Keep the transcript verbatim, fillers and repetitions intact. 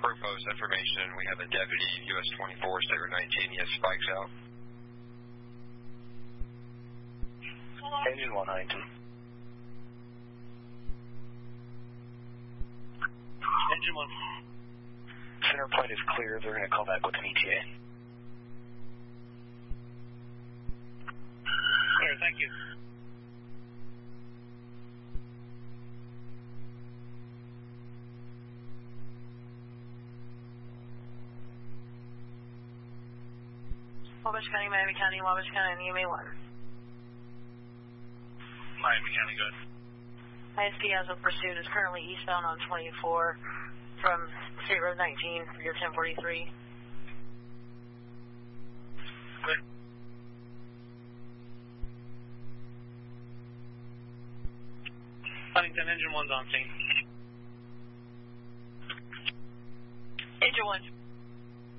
Propost information. We have a deputy, U S twenty-four, State Route nineteen. He has spikes out. Engine one nineteen. Engine one. Center point is clear. They're going to call back with an E T A. Clear, thank you. Wabash County, Miami County, Wabash County, and E M A one. Miami County, good. I S P as of pursuit is currently eastbound on twenty-four from State Road nineteen, year ten forty-three. Good. Huntington, engine one's on scene. Engine one.